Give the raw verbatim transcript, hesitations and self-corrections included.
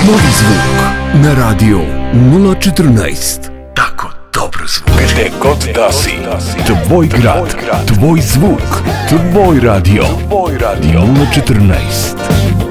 Novi zvuk na radio nula četrnaest. Tako dobro zvuk. Gde god da si. Tvoj grad, tvoj zvuk, tvoj radio. nula četrnaest.